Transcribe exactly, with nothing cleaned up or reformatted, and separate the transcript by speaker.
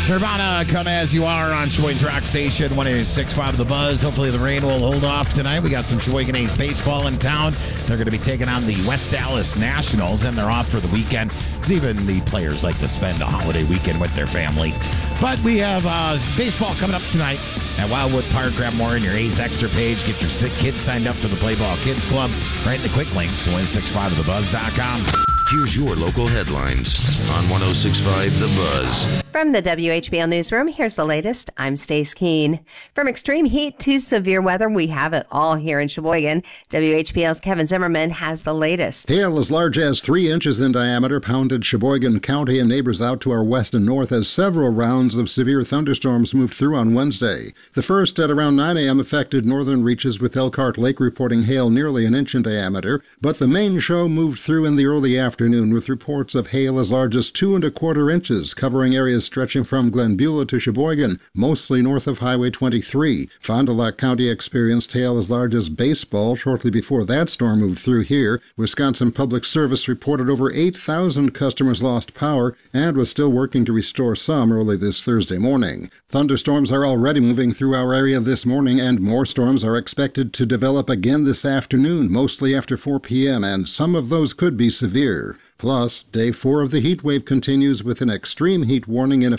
Speaker 1: Nirvana, come as you are on Sheboygan's Rock Station, one oh six point five The Buzz. Hopefully the rain will hold off tonight. We got some Sheboygan A's baseball in town. They're going to be taking on the West Dallas Nationals, and they're off for the weekend because even the players like to spend a holiday weekend with their family. But we have uh, baseball coming up tonight at Wildwood Park. Grab more in your A's Extra page. Get your sick kids signed up for the Play Ball Kids Club. Right in the quick links to one oh six point five the buzz dot com.
Speaker 2: Here's your local headlines on one oh six point five The Buzz.
Speaker 3: From the W H B L Newsroom, here's the latest. I'm Stace Keene. From extreme heat to severe weather, we have it all here in Sheboygan. W H B L's Kevin Zimmerman has the latest.
Speaker 4: Hail as large as three inches in diameter pounded Sheboygan County and neighbors out to our west and north as several rounds of severe thunderstorms moved through on Wednesday. The first at around nine a.m. affected northern reaches, with Elkhart Lake reporting hail nearly an inch in diameter, but the main show moved through in the early afternoon with reports of hail as large as two and a quarter inches, covering areas stretching from Glen Beulah to Sheboygan, mostly north of Highway twenty-three. Fond du Lac County experienced hail as large as baseball shortly before that storm moved through here. Wisconsin Public Service reported over eight thousand customers lost power and was still working to restore some early this Thursday morning. Thunderstorms are already moving through our area this morning, and more storms are expected to develop again this afternoon, mostly after four p.m., and some of those could be severe. Plus, day four of the heat wave continues with an extreme heat warning in